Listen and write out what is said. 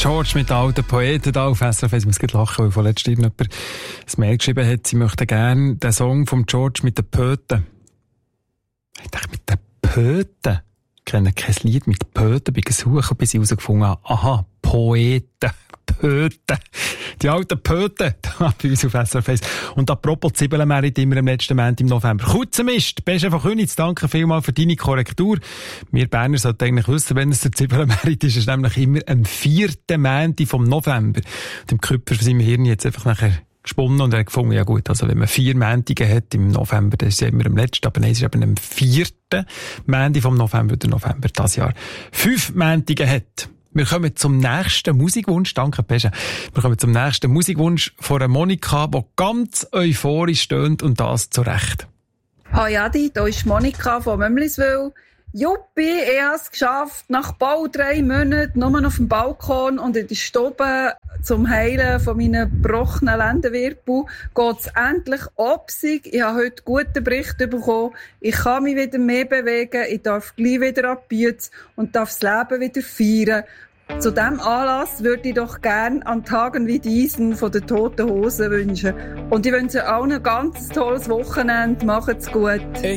George mit den alten Poeten da auf SRF. Ich muss gerade lachen, weil vorletzt jemand ein Mail geschrieben hat, sie möchten gerne den Song von George mit den Poeten. Ich dachte, mit den Poeten? Ich kenne kein Lied mit Poeten, bin gesucht, bis ich herausgefunden habe, aha, Poeten. Pöten. Die alten Pöten, da bei uns auf SRF 1. Und apropos Zwiebelmerit immer am letzten Monat im November. Kurzemist, Beste von Königs, danke vielmals für deine Korrektur. Wir Berner sollten eigentlich wissen, wenn es der Zwiebelmerit ist, es ist nämlich immer am 4. Monat vom November. Und im Köpfer sind wir Hirn jetzt einfach nachher gesponnen und er hat gefunden, ja gut, also wenn man 4 Monate hat im November, das ist ja immer am letzten, aber nein, es ist eben am 4. Monat vom November, der November das Jahr 5 Monate hat. Wir kommen zum nächsten Musikwunsch. Danke, Pesche. Wir kommen zum nächsten Musikwunsch von einer Monika, die ganz euphorisch stöhnt und das zu Recht. Hi Adi, da ist Monika von Mömliswil. Juppi, ich habe es geschafft. Nach bald 3 Monaten nur auf dem Balkon und in der Stube zum Heilen von meinen gebrochenen Lendenwirbel geht es endlich obsig. Ich habe heute guten Bericht bekommen. Ich kann mich wieder mehr bewegen. Ich darf gleich wieder abbieten und darf das Leben wieder feiern. Zu diesem Anlass würde ich doch gerne an Tagen wie diesen von den Toten Hosen wünschen. Und ich wünsche allen ein ganz tolles Wochenende. Macht's gut.